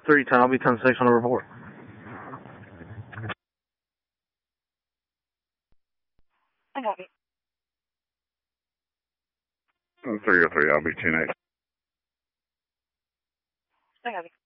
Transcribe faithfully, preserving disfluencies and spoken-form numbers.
three ten, I'll be ten six on the report. I got you. three oh three, I'll be ten eight. I got you.